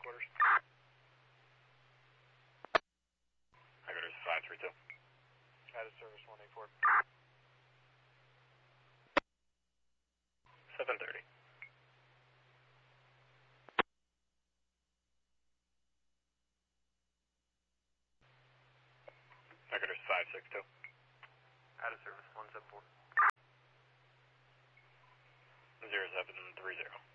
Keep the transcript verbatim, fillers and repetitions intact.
headquarters. Headquarters five three two. Out of service one eight four. seven thirty. Headquarters five six two. Out of service one seven four. zero seven three zero.